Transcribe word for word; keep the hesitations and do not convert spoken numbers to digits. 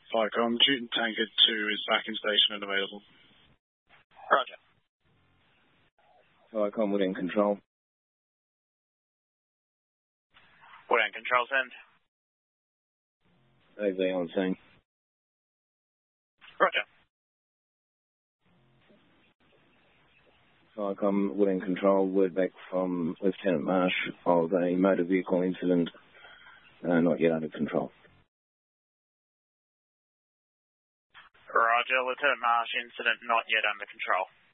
Vicom, Newton Tanker two is back in station and available. Roger. Vicom, Woodend Control. Woodend Control, send. A V on scene. Roger. Vicom, Woodend Control, word back from Lieutenant Marsh of a motor vehicle incident uh, not yet under control. Roger, Lieutenant Marsh, incident not yet under control.